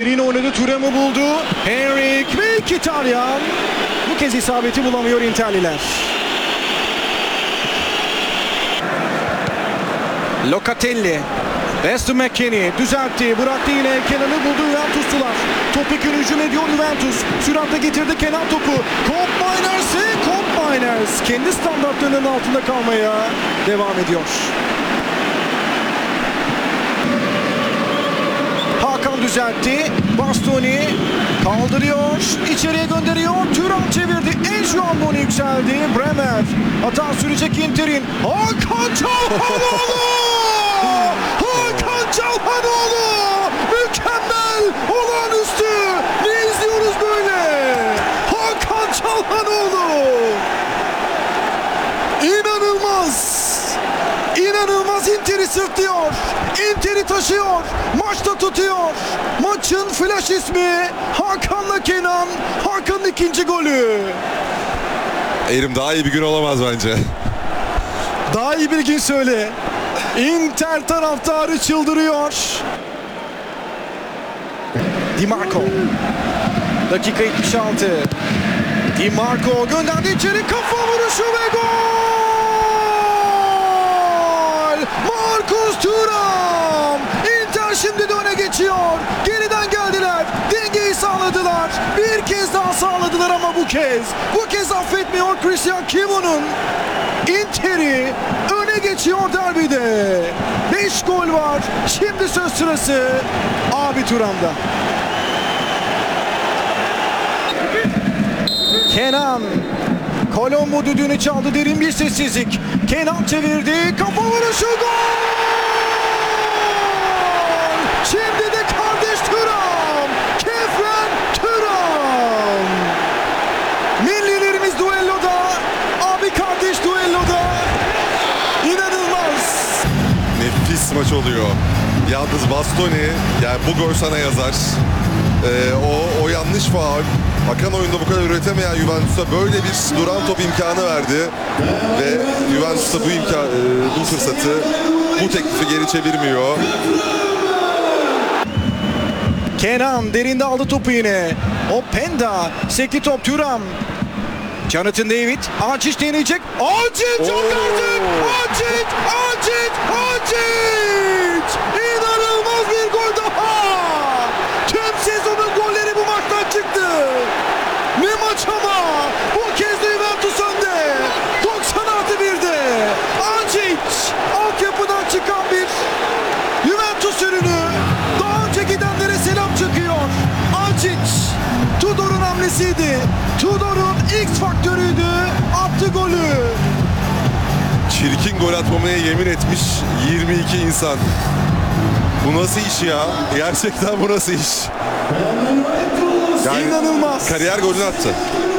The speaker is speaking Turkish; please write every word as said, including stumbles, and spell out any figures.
Derin oynadı, Thuram'ı buldu. Henrik Mkhitaryan. Bu kez isabeti bulamıyor Interliler. Locatelli. Weston McKennie düzeltti, bıraktı yine Kenan'ı buldu Juventuslular. Topyekun hücum ediyor Juventus. Süratle getirdi Kenan topu. Cobb Miners'ı, Cobb Miners kendi standartlarının altında kalmaya devam ediyor. Hakan düzeltti. Bastoni kaldırıyor. İçeriye gönderiyor. Thuram çevirdi. Enjuamboni yükseldi. Bremer. Hata sürecek Inter'in. Hakan Çalhanoğlu! Hakan Çalhanoğlu! Mükemmel! Olağanüstü! Ne izliyoruz böyle? Hakan Çalhanoğlu! İnanılmaz! İnanılmaz, Inter'i sırtlıyor. Inter'i taşıyor. Maçta tutuyor. Maçın flash ismi Hakan'la Kenan. Hakan'ın ikinci golü. Erim daha iyi bir gün olamaz bence. Daha iyi bir gün söyle. Inter taraftarı çıldırıyor. Di Marco. Dakika yetmiş altı. Di Marco gönderdi içeri, kafa vuruşu ve gol! Marcus Thuram! Inter şimdi de öne geçiyor. Geriden geldiler. Dengeyi sağladılar. Bir kez daha sağladılar ama bu kez. Bu kez affetmiyor Christian Kimon'un. Inter'i öne geçiyor derbide. beş gol var. Şimdi söz sırası abi Thuram'da. Kenan. Colombo düdüğünü çaldı. Derin bir sessizlik. Kenan çevirdi. Kafa vuruşu, gol! Şimdi de kardeş Thuram. Kefren Thuram. Millilerimiz duelloda. Abi kardeş duelloda. İnanılmaz. Nefis maç oluyor. Yalnız Bastoni, yani bu gol sana yazar. Ee, o, o yanlış faul. Akan oyunda bu kadar üretemeyen Juventus'a böyle bir duran top imkanı verdi. Ve Juventus'a bu imkan, bu fırsatı, bu teklifi geri çevirmiyor. Kenan derinde aldı topu yine. Openda. Sekli top Thuram. Jonathan David. Acic deneyecek. Acic gönderdi. Acic. Acic. Acic. İnanılmaz bir gol daha. Tüm sezonun golleri bu maçtan çıktı. Ne maç ama. Bu kez de Juventus önde. doksan artı birde. Acic. Altyapıdan çıkan bir Juventus ürünü. Daha önce gidenlere selam çakıyor. Acic. Tudor'un hamlesiydi. Tudor'un X faktörüydü. Attı golü. Çirkin gol atmamaya yemin etmiş yirmi iki insan. Bu nasıl iş ya? Gerçekten bu nasıl iş? Yani İnanılmaz. Kariyer golünü attı.